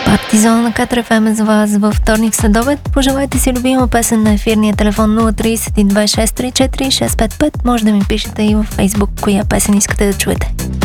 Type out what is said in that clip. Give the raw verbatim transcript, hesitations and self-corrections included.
Партизон на Катар еф ем за вас във вторник следобед. Пожелайте си любима песен на ефирния телефон нула три две шест три четири шест пет пет. Може да ми пишете и във Facebook коя песен искате да чуете.